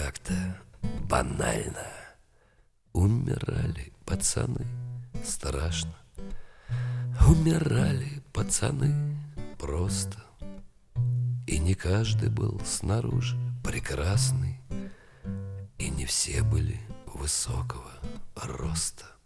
как-то банально. Умирали пацаны, страшно. Умирали пацаны просто. И не каждый был снаружи прекрасный, и не все были высокого роста.